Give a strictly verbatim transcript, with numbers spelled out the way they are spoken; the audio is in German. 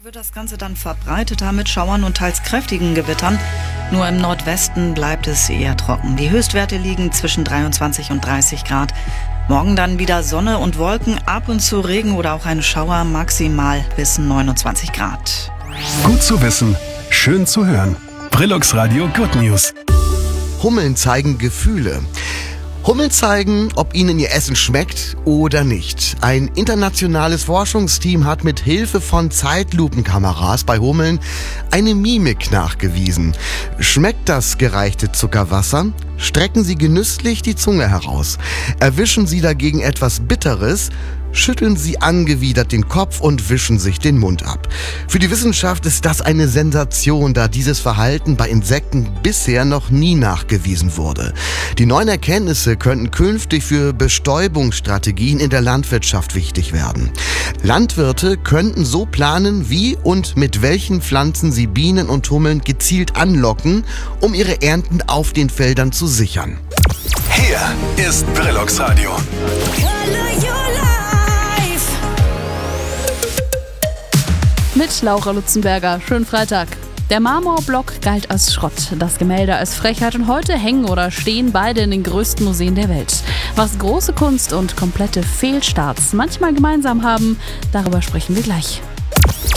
Wird das Ganze dann verbreiteter mit Schauern und teils kräftigen Gewittern. Nur im Nordwesten bleibt es eher trocken. Die Höchstwerte liegen zwischen dreiundzwanzig und dreißig Grad. Morgen dann wieder Sonne und Wolken, ab und zu Regen oder auch ein Schauer, maximal bis neunundzwanzig Grad. Gut zu wissen, schön zu hören. Brillux Radio Good News. Hummeln zeigen Gefühle. Hummeln zeigen, ob ihnen ihr Essen schmeckt oder nicht. Ein internationales Forschungsteam hat mit Hilfe von Zeitlupenkameras bei Hummeln eine Mimik nachgewiesen. Schmeckt das gereichte Zuckerwasser? Strecken sie genüsslich die Zunge heraus. Erwischen sie dagegen etwas Bitteres? Schütteln sie angewidert den Kopf und wischen sich den Mund ab. Für die Wissenschaft ist das eine Sensation, da dieses Verhalten bei Insekten bisher noch nie nachgewiesen wurde. Die neuen Erkenntnisse könnten künftig für Bestäubungsstrategien in der Landwirtschaft wichtig werden. Landwirte könnten so planen, wie und mit welchen Pflanzen sie Bienen und Hummeln gezielt anlocken, um ihre Ernten auf den Feldern zu sichern. Hier ist Brillux Radio. Mit Laura Lutzenberger. Schönen Freitag. Der Marmorblock galt als Schrott, das Gemälde als Frechheit und heute hängen oder stehen beide in den größten Museen der Welt. Was große Kunst und komplette Fehlstarts manchmal gemeinsam haben, darüber sprechen wir gleich.